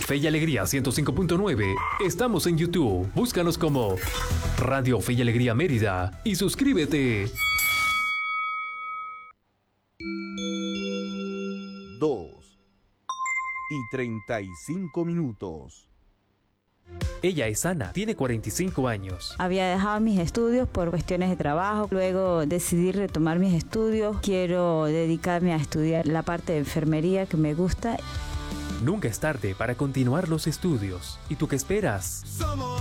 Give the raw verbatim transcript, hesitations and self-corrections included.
Fe y Alegría ciento cinco punto nueve. Estamos en YouTube. Búscanos como Radio Fe y Alegría Mérida y suscríbete. Dos y treinta y cinco minutos. Ella es Ana, tiene cuarenta y cinco años. Había dejado mis estudios por cuestiones de trabajo, luego decidí retomar mis estudios. Quiero dedicarme a estudiar la parte de enfermería que me gusta. Nunca es tarde para continuar los estudios. ¿Y tú qué esperas? Somos